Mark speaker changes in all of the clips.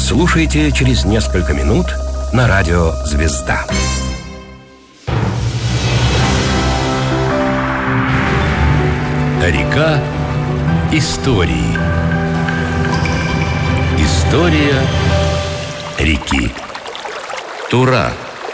Speaker 1: Слушайте через несколько минут на радио «Звезда». Река истории. История реки. Тура.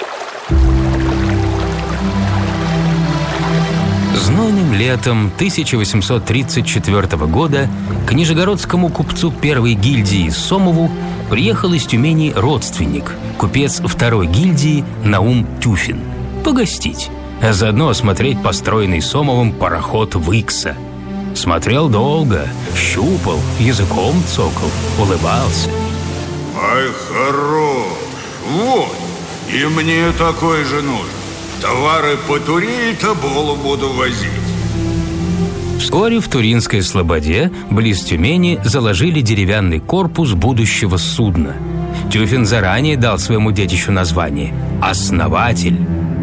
Speaker 2: Знойным летом 1834 года к нижегородскому купцу первой гильдии Сомову приехал из Тюмени родственник, купец второй гильдии Наум Тюфин, погостить, а заодно осмотреть построенный Сомовым пароход Выкса. Смотрел долго, щупал, языком цокал, улыбался.
Speaker 3: Ай, хорош! Вот, и мне такой же нужен. Товары по Туре и Тоболу буду возить.
Speaker 2: Вскоре в Туринской слободе, близ Тюмени, заложили деревянный корпус будущего судна. Тюфин заранее дал своему детищу название «Основатель».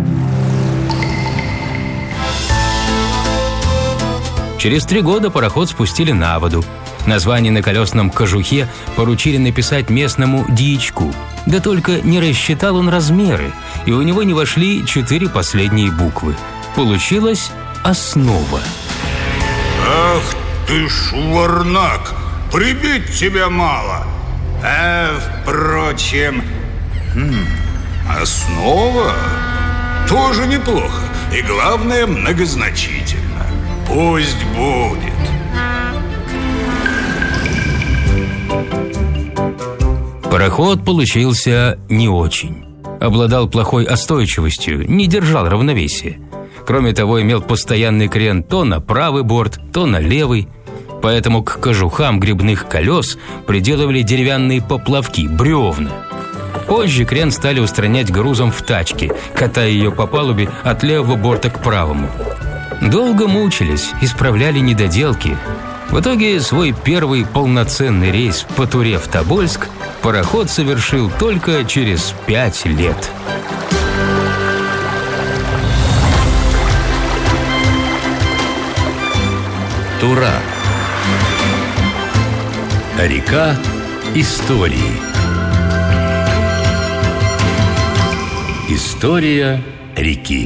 Speaker 2: Через 3 года пароход спустили на воду. Название на колесном кожухе поручили написать местному дьячку. Да только не рассчитал он размеры, и у него не вошли 4 последние буквы. Получилась «Основа».
Speaker 3: Ах ты, шварнак! Прибить тебя мало. Впрочем, основа тоже неплохо. И главное, многозначительно. Пусть будет.
Speaker 2: Пароход получился не очень. Обладал плохой остойчивостью, не держал равновесия. Кроме того, имел постоянный крен то на правый борт, то на левый. Поэтому к кожухам гребных колес приделывали деревянные поплавки, бревна. Позже крен стали устранять грузом в тачке, катая ее по палубе от левого борта к правому. Долго мучились, исправляли недоделки. В итоге свой первый полноценный рейс по Туре в Тобольск пароход совершил только через 5 лет.
Speaker 1: Тура. Река истории. История реки.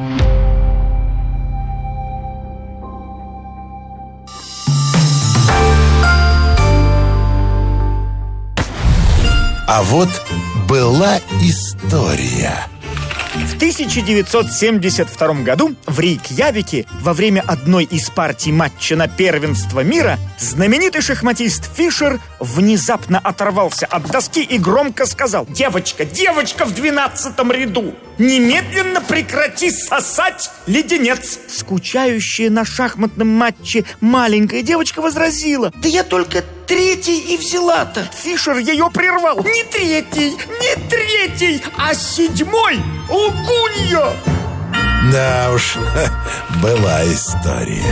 Speaker 4: А вот была история.
Speaker 5: В 1972 году в Рейкьявике во время одной из партий матча на первенство мира знаменитый шахматист Фишер внезапно оторвался от доски и громко сказал: девочка в 12-м ряду, немедленно прекрати сосать леденец!» Скучающая на шахматном матче маленькая девочка возразила: «Да я только 3-й и взяла-то!» Фишер ее прервал: «Не 3-й, а 7-й! Лгунья!»
Speaker 4: Да уж, была история.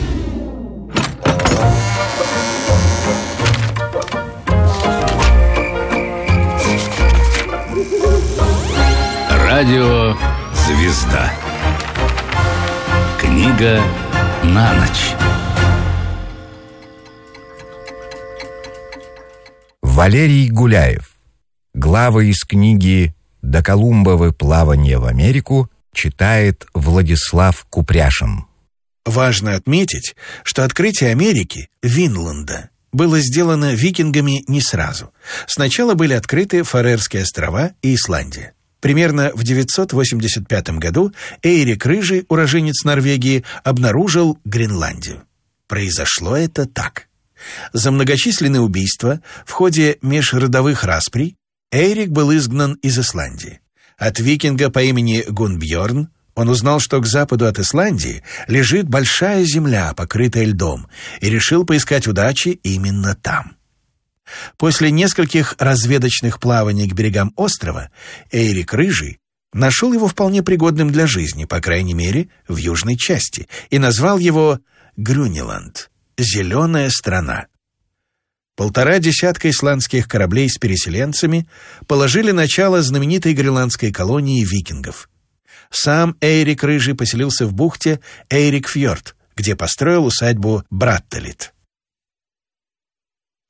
Speaker 1: Радио «Звезда». Книга на ночь.
Speaker 6: Валерий Гуляев. Главы из книги «До Колумбовы плавание в Америку» читает Владислав Купряшин.
Speaker 7: Важно отметить, что открытие Америки, Винланда, было сделано викингами не сразу. Сначала были открыты Фарерские острова и Исландия. Примерно в 985 году Эйрик Рыжий, уроженец Норвегии, обнаружил Гренландию. Произошло это так. За многочисленные убийства в ходе межродовых расприй Эйрик был изгнан из Исландии. От викинга по имени Гунбьорн он узнал, что к западу от Исландии лежит большая земля, покрытая льдом, и решил поискать удачи именно там. После нескольких разведочных плаваний к берегам острова Эйрик Рыжий нашел его вполне пригодным для жизни, по крайней мере, в южной части, и назвал его Грюнеланд — «Зеленая страна». 1,5 десятка исландских кораблей с переселенцами положили начало знаменитой гренландской колонии викингов. Сам Эйрик Рыжий поселился в бухте Эйрикфьорд, где построил усадьбу Браттелит.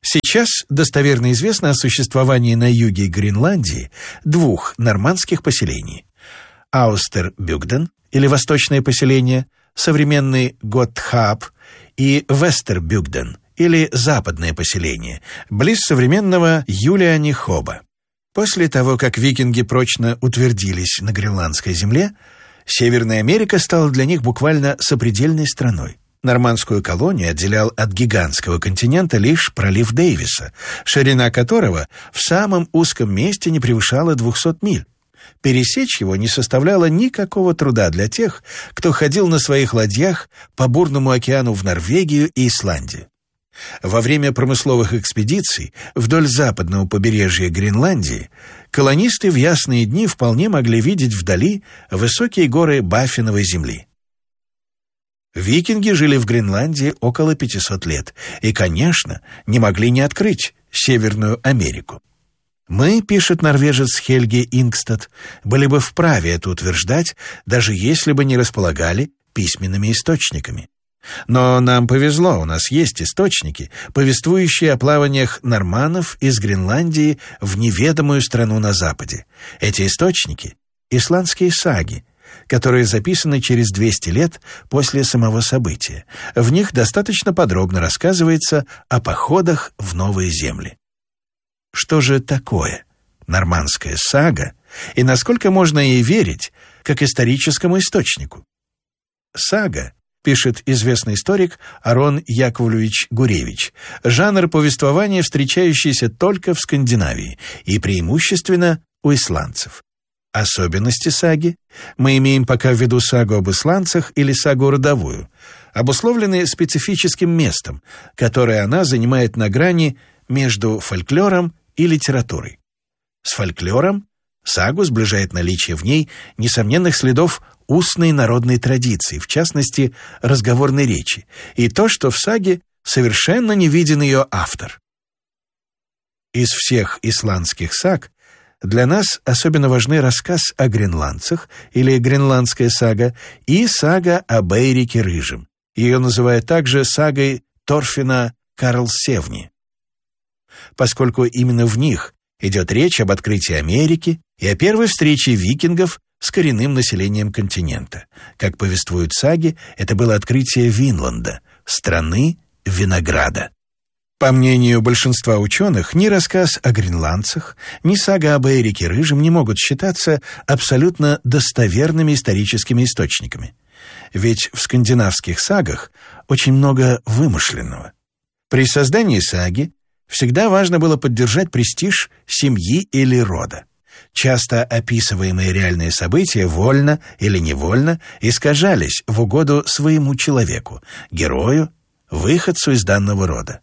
Speaker 7: Сейчас достоверно известно о существовании на юге Гренландии двух нормандских поселений. Аустер-Бюгден, или восточное поселение, современный Готхаб, и Вестер-Бюгден, или западное поселение, близ современного Юлианихоба. После того, как викинги прочно утвердились на гренландской земле, Северная Америка стала для них буквально сопредельной страной. Нормандскую колонию отделял от гигантского континента лишь пролив Дэвиса, ширина которого в самом узком месте не превышала 200 миль. Пересечь его не составляло никакого труда для тех, кто ходил на своих ладьях по бурному океану в Норвегию и Исландию. Во время промысловых экспедиций вдоль западного побережья Гренландии колонисты в ясные дни вполне могли видеть вдали высокие горы Баффиновой земли. Викинги жили в Гренландии около 500 лет и, конечно, не могли не открыть Северную Америку. Мы, пишет норвежец Хельги Ингстад, были бы вправе это утверждать, даже если бы не располагали письменными источниками. Но нам повезло, у нас есть источники, повествующие о плаваниях норманнов из Гренландии в неведомую страну на западе. Эти источники — исландские саги, которые записаны через 200 лет после самого события. В них достаточно подробно рассказывается о походах в новые земли. Что же такое нормандская сага и насколько можно ей верить как историческому источнику? Сага, пишет известный историк Арон Яковлевич Гуревич, жанр повествования, встречающийся только в Скандинавии и преимущественно у исландцев. Особенности саги мы имеем пока в виду сагу об исландцах или сагу родовую, обусловленные специфическим местом, которое она занимает на грани между фольклором и литературой. С фольклором сагу сближает наличие в ней несомненных следов устной народной традиции, в частности, разговорной речи, и то, что в саге совершенно не виден ее автор. Из всех исландских саг для нас особенно важны рассказ о гренландцах, или гренландская сага, и сага об Эйрике Рыжем. Ее называют также сагой Торфина Карлсевни, поскольку именно в них идет речь об открытии Америки и о первой встрече викингов с коренным населением континента. Как повествуют саги, это было открытие Винланда, страны винограда. По мнению большинства ученых, ни рассказ о гренландцах, ни сага об Эйрике Рыжем не могут считаться абсолютно достоверными историческими источниками. Ведь в скандинавских сагах очень много вымышленного. При создании саги всегда важно было поддержать престиж семьи или рода. Часто описываемые реальные события вольно или невольно искажались в угоду своему человеку, герою, выходцу из данного рода.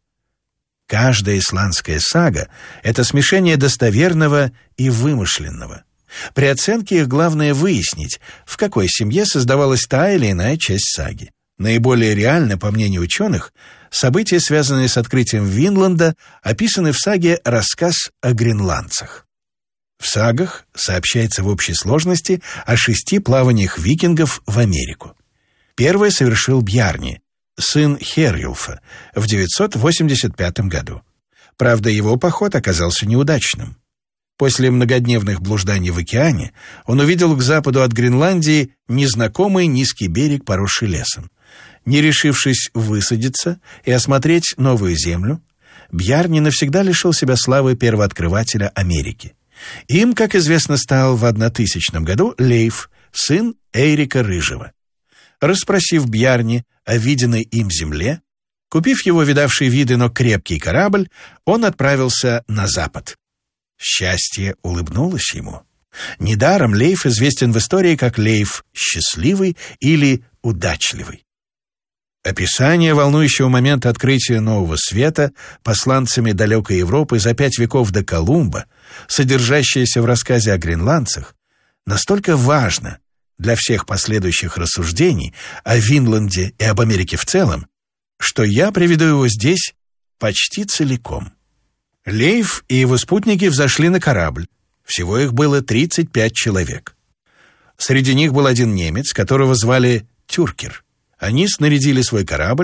Speaker 7: Каждая исландская сага — это смешение достоверного и вымышленного. При оценке их главное выяснить, в какой семье создавалась та или иная часть саги. Наиболее реально, по мнению ученых, события, связанные с открытием Винланда, описаны в саге «Рассказ о гренландцах». В сагах сообщается в общей сложности о 6 плаваниях викингов в Америку. Первое совершил Бьярни, сын Херюлфа, в 985 году. Правда, его поход оказался неудачным. После многодневных блужданий в океане он увидел к западу от Гренландии незнакомый низкий берег, поросший лесом. Не решившись высадиться и осмотреть новую землю, Бьярни навсегда лишил себя славы первооткрывателя Америки. Им, как известно, стал в 1000 году Лейф, сын Эйрика Рыжего. Расспросив Бьярни о виденной им земле, купив его видавший виды, но крепкий корабль, он отправился на запад. Счастье улыбнулось ему. Недаром Лейф известен в истории как Лейф Счастливый или Удачливый. Описание волнующего момента открытия Нового Света посланцами далекой Европы за 5 веков до Колумба, содержащееся в рассказе о гренландцах, настолько важно для всех последующих рассуждений о Винланде и об Америке в целом, что я приведу его здесь почти целиком. Лейф и его спутники взошли на корабль. Всего их было 35 человек. Среди них был один немец, которого звали Тюркер. Они снарядили свой корабль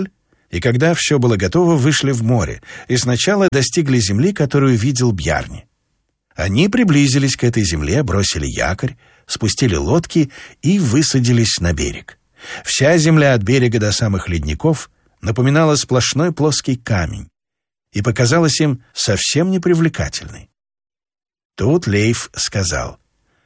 Speaker 7: и когда все было готово, вышли в море и сначала достигли земли, которую видел Бjarni. Они приблизились к этой земле, бросили якорь, спустили лодки и высадились на берег. Вся земля от берега до самых ледников напоминала сплошной плоский камень и показалась им совсем непривлекательной. Тут Лейф сказал: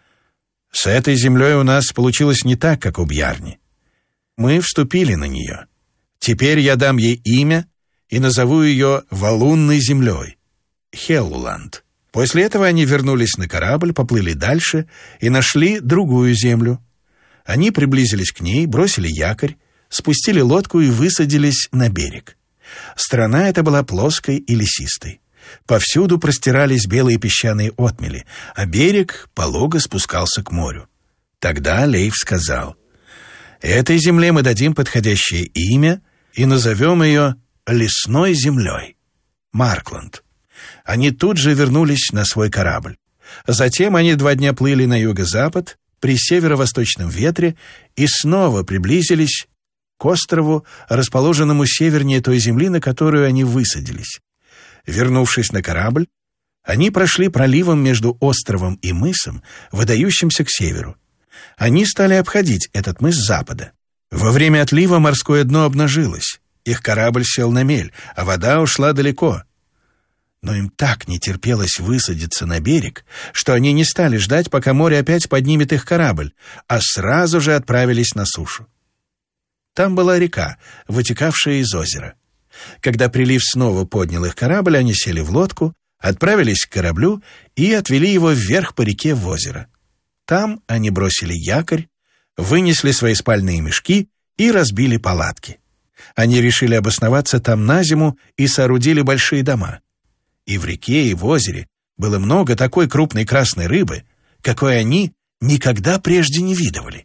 Speaker 7: «С этой землей у нас получилось не так, как у Бjarni. Мы вступили на нее. Теперь я дам ей имя и назову ее Валунной землей, Хеллуланд». После этого они вернулись на корабль, поплыли дальше и нашли другую землю. Они приблизились к ней, бросили якорь, спустили лодку и высадились на берег. Страна эта была плоской и лесистой. Повсюду простирались белые песчаные отмели, а берег полого спускался к морю. Тогда Лейф сказал: «Этой земле мы дадим подходящее имя и назовем ее Лесной землей, Маркланд». Они тут же вернулись на свой корабль. Затем они 2 дня плыли на юго-запад при северо-восточном ветре и снова приблизились к острову, расположенному севернее той земли, на которую они высадились. Вернувшись на корабль, они прошли проливом между островом и мысом, выдающимся к северу. Они стали обходить этот мыс с запада. Во время отлива морское дно обнажилось. Их корабль сел на мель, а вода ушла далеко. Но им так не терпелось высадиться на берег, что они не стали ждать, пока море опять поднимет их корабль, а сразу же отправились на сушу. Там была река, вытекавшая из озера. Когда прилив снова поднял их корабль, они сели в лодку, отправились к кораблю и отвели его вверх по реке в озеро. Там они бросили якорь, вынесли свои спальные мешки и разбили палатки. Они решили обосноваться там на зиму и соорудили большие дома. И в реке, и в озере было много такой крупной красной рыбы, какой они никогда прежде не видывали.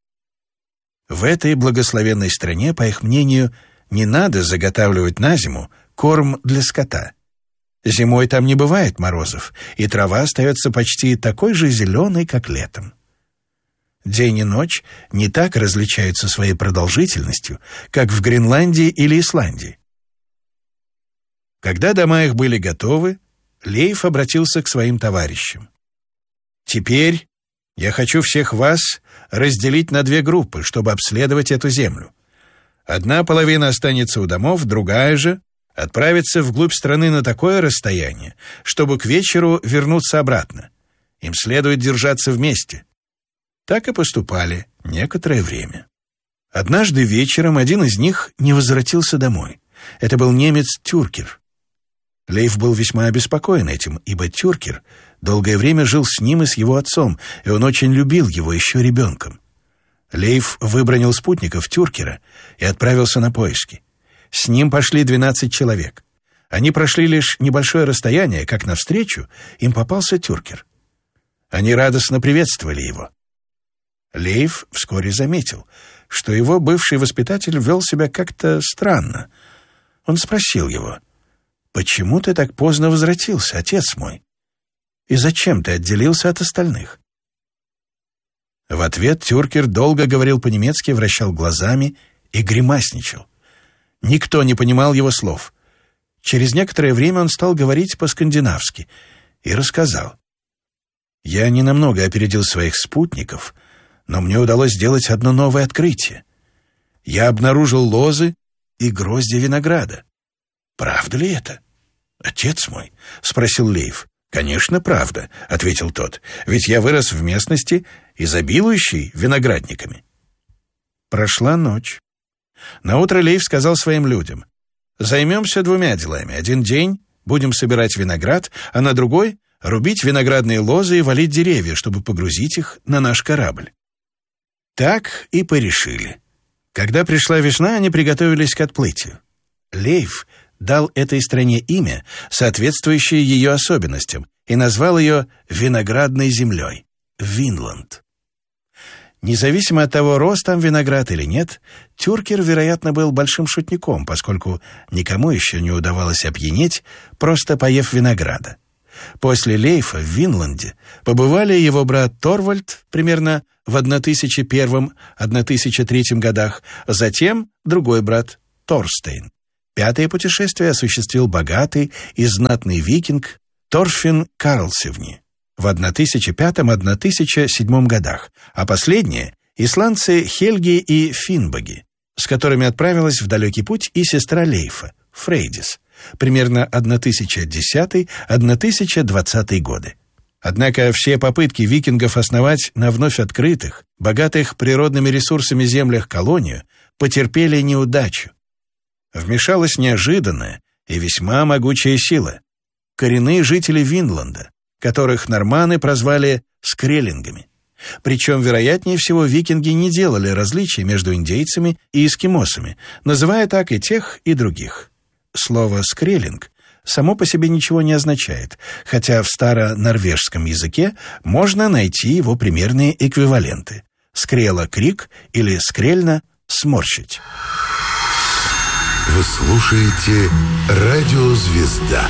Speaker 7: В этой благословенной стране, по их мнению, не надо заготавливать на зиму корм для скота. Зимой там не бывает морозов, и трава остается почти такой же зеленой, как летом. День и ночь не так различаются своей продолжительностью, как в Гренландии или Исландии. Когда дома их были готовы, Лейф обратился к своим товарищам. «Теперь я хочу всех вас разделить на 2 группы, чтобы обследовать эту землю. Одна половина останется у домов, другая же отправится вглубь страны на такое расстояние, чтобы к вечеру вернуться обратно. Им следует держаться вместе». Так и поступали некоторое время. Однажды вечером один из них не возвратился домой. Это был немец Тюркер. Лейф был весьма обеспокоен этим, ибо Тюркер долгое время жил с ним и с его отцом, и он очень любил его еще ребенком. Лейф выбранил спутников Тюркера и отправился на поиски. С ним пошли 12 человек. Они прошли лишь небольшое расстояние, как навстречу им попался Тюркер. Они радостно приветствовали его. Лейф вскоре заметил, что его бывший воспитатель вел себя как-то странно. Он спросил его: «Почему ты так поздно возвратился, отец мой? И зачем ты отделился от остальных?» В ответ Тюркер долго говорил по-немецки, вращал глазами и гримасничал. Никто не понимал его слов. Через некоторое время он стал говорить по-скандинавски и рассказал: «Я ненамного опередил своих спутников, но мне удалось сделать одно новое открытие. Я обнаружил лозы и грозди винограда. Правда ли это?» «Отец мой?» — спросил Лейф. «Конечно, правда», — ответил тот, «ведь я вырос в местности, изобилующей виноградниками». Прошла ночь. Наутро Лейф сказал своим людям: «Займемся 2 делами. Один день будем собирать виноград, а на другой — рубить виноградные лозы и валить деревья, чтобы погрузить их на наш корабль». Так и порешили. Когда пришла весна, они приготовились к отплытию. Лейф дал этой стране имя, соответствующее ее особенностям, и назвал ее «виноградной землей» — Винланд. Независимо от того, рос там виноград или нет, Тюркер, вероятно, был большим шутником, поскольку никому еще не удавалось опьянеть, просто поев винограда. После Лейфа в Винланде побывали его брат Торвальд примерно в 1001-1003 годах, затем другой брат Торстейн. 5-е путешествие осуществил богатый и знатный викинг Торфин Карлсевни в 1005-1007 годах, а последние — исландцы Хельги и Финбоги, с которыми отправилась в далекий путь и сестра Лейфа, Фрейдис, примерно 1010-1020 годы. Однако все попытки викингов основать на вновь открытых, богатых природными ресурсами землях колонию потерпели неудачу. Вмешалась неожиданная и весьма могучая сила — коренные жители Винланда, которых норманы прозвали скреллингами. Причем, вероятнее всего, викинги не делали различий между индейцами и эскимосами, называя так и тех, и других. Слово «скреллинг» само по себе ничего не означает, хотя в старонорвежском языке можно найти его примерные эквиваленты. Скрела — крик или скрельна — сморщить.
Speaker 4: Вы слушаете «Радио Звезда».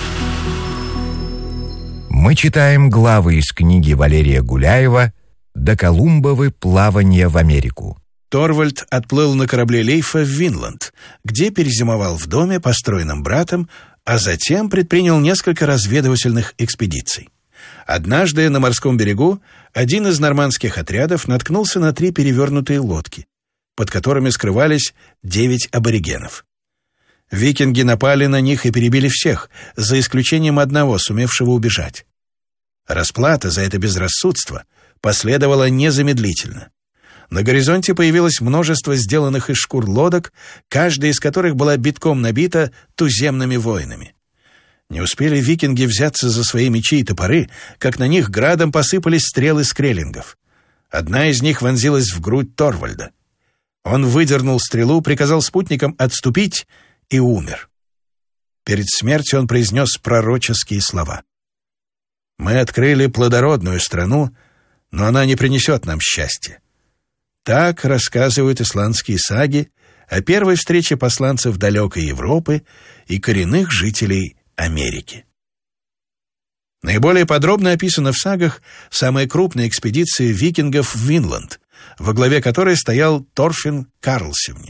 Speaker 6: Мы читаем главы из книги Валерия Гуляева «Доколумбовы плавания в Америку».
Speaker 7: Торвальд отплыл на корабле Лейфа в Винланд, где перезимовал в доме, построенном братом, а затем предпринял несколько разведывательных экспедиций. Однажды на морском берегу один из нормандских отрядов наткнулся на 3 перевернутые лодки, под которыми скрывались 9 аборигенов. Викинги напали на них и перебили всех, за исключением одного, сумевшего убежать. Расплата за это безрассудство последовала незамедлительно. На горизонте появилось множество сделанных из шкур лодок, каждая из которых была битком набита туземными воинами. Не успели викинги взяться за свои мечи и топоры, как на них градом посыпались стрелы скреллингов. Одна из них вонзилась в грудь Торвальда. Он выдернул стрелу, приказал спутникам отступить и умер. Перед смертью он произнес пророческие слова: «Мы открыли плодородную страну, но она не принесет нам счастья». Так рассказывают исландские саги о первой встрече посланцев далекой Европы и коренных жителей Америки. Наиболее подробно описана в сагах самая крупная экспедиция викингов в Винланд, во главе которой стоял Торфин Карлсевни.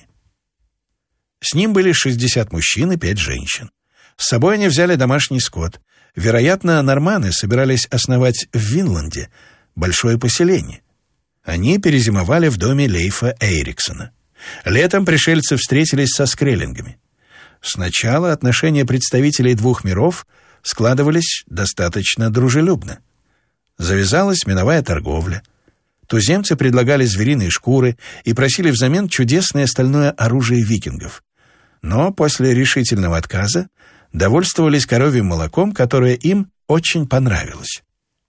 Speaker 7: С ним были 60 мужчин и 5 женщин. С собой они взяли домашний скот. Вероятно, норманы собирались основать в Винланде большое поселение. Они перезимовали в доме Лейфа Эйриксона. Летом пришельцы встретились со скреллингами. Сначала отношения представителей двух миров складывались достаточно дружелюбно. Завязалась миновая торговля. Туземцы предлагали звериные шкуры и просили взамен чудесное стальное оружие викингов. Но после решительного отказа довольствовались коровьим молоком, которое им очень понравилось.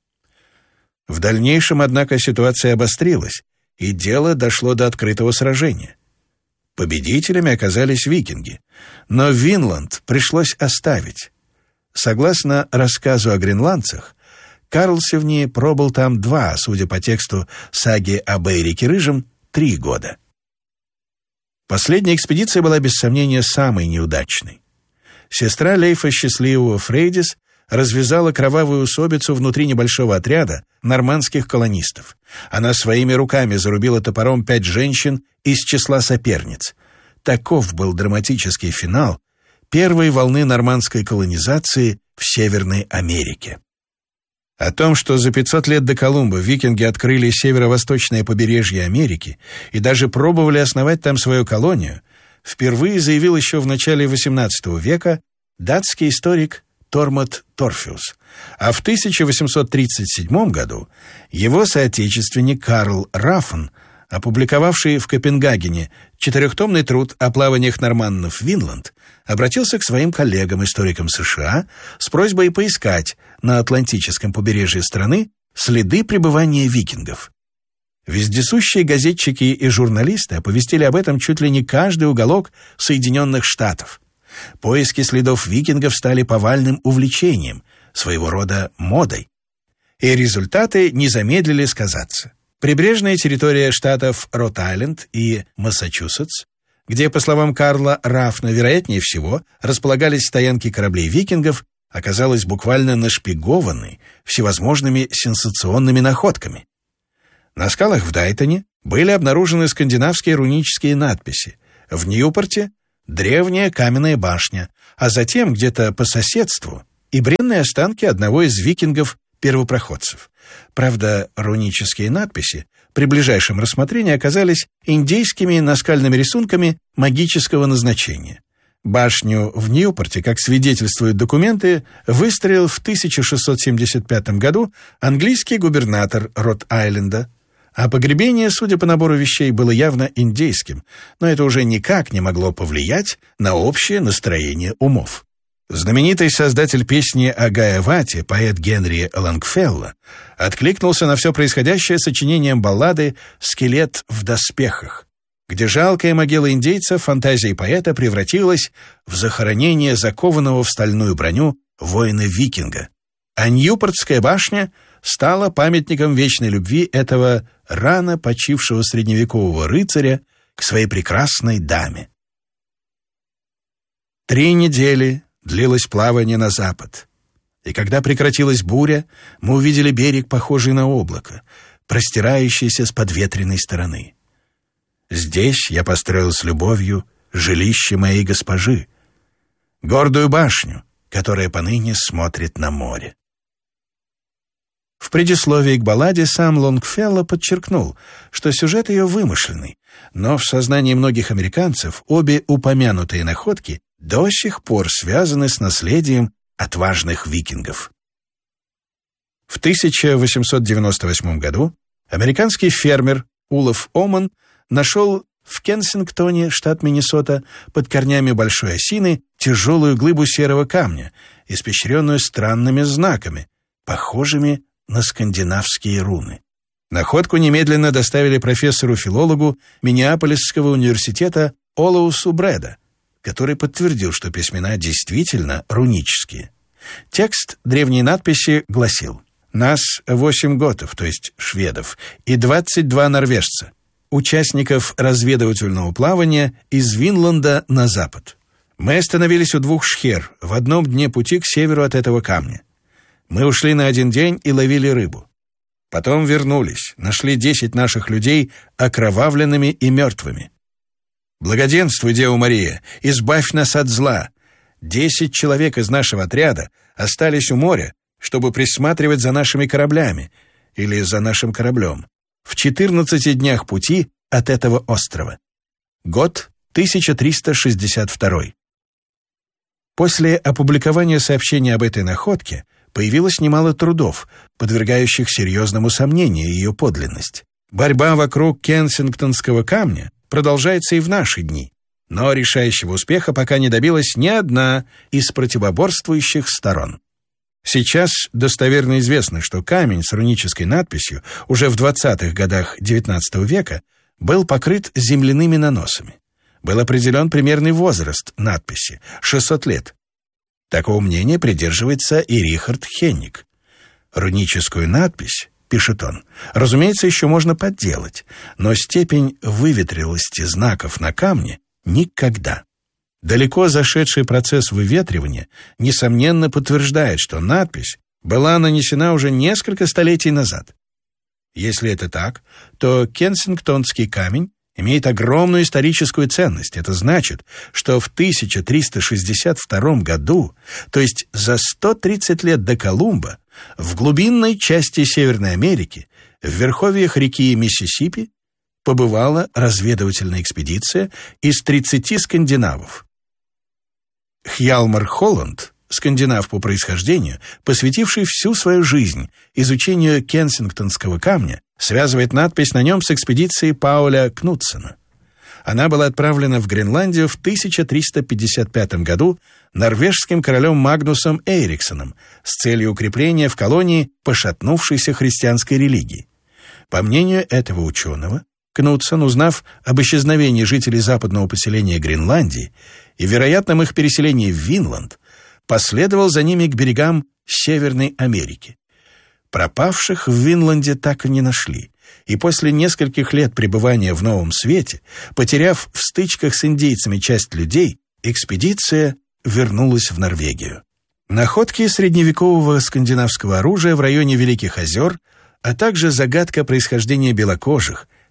Speaker 7: В дальнейшем, однако, ситуация обострилась, и дело дошло до открытого сражения. Победителями оказались викинги, но Винланд пришлось оставить. Согласно рассказу о гренландцах, Карлсевни пробыл там 2, судя по тексту саги об Эйрике Рыжем, 3 года. Последняя экспедиция была без сомнения самой неудачной. Сестра Лейфа Счастливого, Фрейдис, развязала кровавую усобицу внутри небольшого отряда нормандских колонистов. Она своими руками зарубила топором 5 женщин из числа соперниц. Таков был драматический финал первой волны нормандской колонизации в Северной Америке. О том, что за 500 лет до Колумба викинги открыли северо-восточное побережье Америки и даже пробовали основать там свою колонию, впервые заявил еще в начале XVIII века датский историк Тормот Торфиус, а в 1837 году его соотечественник Карл Рафн, опубликовавший в Копенгагене 4-томный труд о плаваниях норманнов в Винланд, обратился к своим коллегам-историкам США с просьбой поискать на Атлантическом побережье страны следы пребывания викингов. Вездесущие газетчики и журналисты оповестили об этом чуть ли не каждый уголок Соединенных Штатов. Поиски следов викингов стали повальным увлечением, своего рода модой. И результаты не замедлили сказаться. Прибрежная территория штатов Род-Айленд и Массачусетс, где, по словам Карла Рафна, вероятнее всего, располагались стоянки кораблей викингов, оказалась буквально нашпигованной всевозможными сенсационными находками. На скалах в Дайтоне были обнаружены скандинавские рунические надписи, в Ньюпорте древняя каменная башня, а затем где-то по соседству и бренные останки одного из викингов-первопроходцев. Правда, рунические надписи при ближайшем рассмотрении оказались индейскими наскальными рисунками магического назначения. Башню в Ньюпорте, как свидетельствуют документы, выстроил в 1675 году английский губернатор Рот-Айленда, а погребение, судя по набору вещей, было явно индейским, но это уже никак не могло повлиять на общее настроение умов. Знаменитый создатель песни о Гайавате, поэт Генри Лонгфелло, откликнулся на все происходящее сочинением баллады «Скелет в доспехах», где жалкая могила индейца в фантазии поэта превратилась в захоронение закованного в стальную броню воина-викинга. А Ньюпортская башня стала памятником вечной любви этого рано почившего средневекового рыцаря к своей прекрасной даме. 3 недели длилось плавание на запад, и когда прекратилась буря, мы увидели берег, похожий на облако, простирающийся с подветренной стороны. Здесь я построил с любовью жилище моей госпожи, гордую башню, которая поныне смотрит на море. В предисловии к балладе сам Лонгфелло подчеркнул, что сюжет ее вымышленный, но в сознании многих американцев обе упомянутые находки до сих пор связаны с наследием отважных викингов. В 1898 году американский фермер Улов Оман нашел в Кенсингтоне, штат Миннесота, под корнями большой осины тяжелую глыбу серого камня, испещренную странными знаками, похожими на скандинавские руны. Находку немедленно доставили профессору-филологу Миннеаполисского университета Олоусу Брэда, который подтвердил, что письмена действительно рунические. Текст древней надписи гласил: «Нас 8 готов, то есть шведов, и 22 норвежца, участников разведывательного плавания из Винланда на запад. Мы остановились у 2 шхер в одном дне пути к северу от этого камня. Мы ушли на 1 день и ловили рыбу. Потом вернулись, нашли 10 наших людей окровавленными и мертвыми. Благоденствуй, Дева Мария, избавь нас от зла. 10 человек из нашего отряда остались у моря, чтобы присматривать за нашими кораблями или за нашим кораблем в 14 днях пути от этого острова. Год 1362. После опубликования сообщения об этой находке появилось немало трудов, подвергающих серьезному сомнению ее подлинность. Борьба вокруг Кенсингтонского камня продолжается и в наши дни, но решающего успеха пока не добилась ни одна из противоборствующих сторон. Сейчас достоверно известно, что камень с рунической надписью уже в 20-х годах XIX века был покрыт земляными наносами. Был определен примерный возраст надписи — 600 лет. Такого мнения придерживается и Рихард Хенник. Руническую надпись, пишет он, разумеется, еще можно подделать, но степень выветрилости знаков на камне никогда. Далеко зашедший процесс выветривания, несомненно, подтверждает, что надпись была нанесена уже несколько столетий назад. Если это так, то Кенсингтонский камень имеет огромную историческую ценность. Это значит, что в 1362 году, то есть за 130 лет до Колумба, в глубинной части Северной Америки, в верховьях реки Миссисипи, побывала разведывательная экспедиция из 30 скандинавов. Хьялмар Холланд, скандинав по происхождению, посвятивший всю свою жизнь изучению Кенсингтонского камня, связывает надпись на нем с экспедицией Пауля Кнутсена. Она была отправлена в Гренландию в 1355 году норвежским королем Магнусом Эйриксоном с целью укрепления в колонии пошатнувшейся христианской религии. По мнению этого ученого, Кнутсен, узнав об исчезновении жителей западного поселения Гренландии и вероятном их переселении в Винланд, последовал за ними к берегам Северной Америки. Пропавших в Винланде так и не нашли, и после нескольких лет пребывания в Новом Свете, потеряв в стычках с индейцами часть людей, экспедиция вернулась в Норвегию. Находки средневекового скандинавского оружия в районе Великих озер, а также загадка происхождения белокожих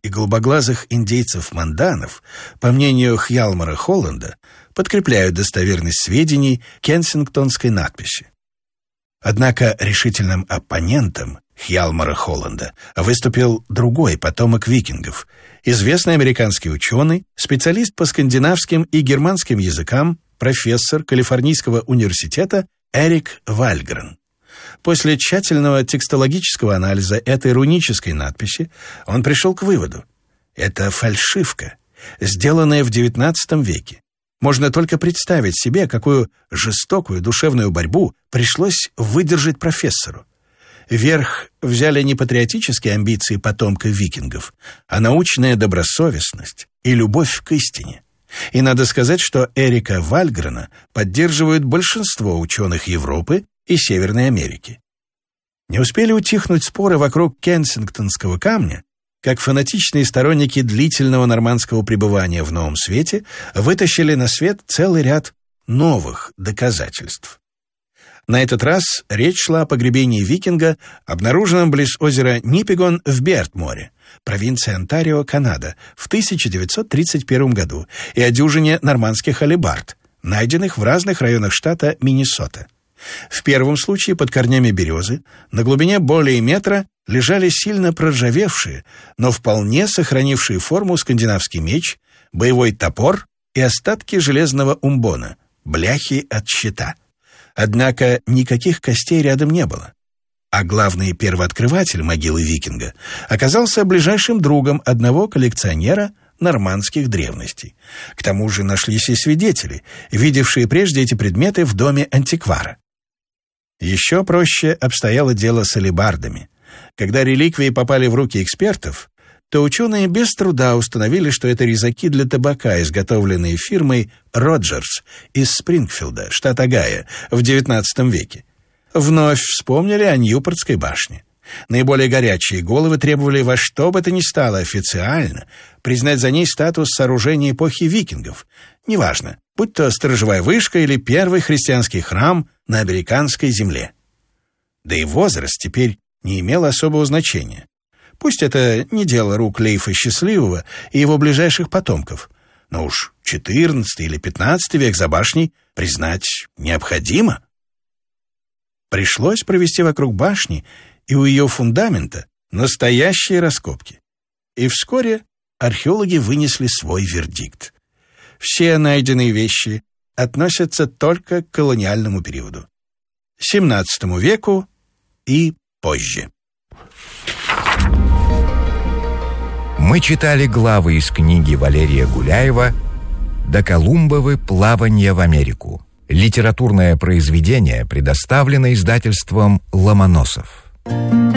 Speaker 7: и голубоглазых индейцев-манданов, по мнению Хьялмара Холланда, подкрепляют достоверность сведений кенсингтонской надписи. Однако решительным оппонентом Хьялмара Холланда выступил другой потомок викингов, известный американский ученый, специалист по скандинавским и германским языкам, профессор Калифорнийского университета Эрик Вальгрен. После тщательного текстологического анализа этой рунической надписи он пришел к выводу: это фальшивка, сделанная в XIX веке. Можно только представить себе, какую жестокую душевную борьбу пришлось выдержать профессору. Верх взяли не патриотические амбиции потомка викингов, а научная добросовестность и любовь к истине. И надо сказать, что Эрика Вальгрена поддерживают большинство ученых Европы и Северной Америки. Не успели утихнуть споры вокруг Кенсингтонского камня, как фанатичные сторонники длительного нормандского пребывания в Новом Свете вытащили на свет целый ряд новых доказательств. На этот раз речь шла о погребении викинга, обнаруженном близ озера Ниппегон в Бертморе, провинции Онтарио, Канада, в 1931 году, и о дюжине нормандских алебард, найденных в разных районах штата Миннесота. В первом случае под корнями березы на глубине более метра лежали сильно проржавевшие, но вполне сохранившие форму скандинавский меч, боевой топор и остатки железного умбона, бляхи от щита. Однако никаких костей рядом не было. А главный первооткрыватель могилы викинга оказался ближайшим другом одного коллекционера нормандских древностей. К тому же нашлись и свидетели, видевшие прежде эти предметы в доме антиквара. Еще проще обстояло дело с алебардами. Когда реликвии попали в руки экспертов, то ученые без труда установили, что это резаки для табака, изготовленные фирмой «Роджерс» из Спрингфилда, штат Огайо, в XIX веке. Вновь вспомнили о Ньюпортской башне. Наиболее горячие головы требовали во что бы то ни стало официально признать за ней статус сооружения эпохи викингов. Неважно, будь то сторожевая вышка или первый христианский храм на американской земле. Да и возраст теперь не имел особого значения. Пусть это не дело рук Лейфа Счастливого и его ближайших потомков, но уж XIV или XV век за башней признать необходимо. Пришлось провести вокруг башни и у ее фундамента настоящие раскопки. И вскоре археологи вынесли свой вердикт. Все найденные вещи относятся только к колониальному периоду, XVII веку и позже.
Speaker 6: Мы читали главы из книги Валерия Гуляева «Доколумбовы плавания в Америку». Литературное произведение предоставлено издательством «Ломоносов».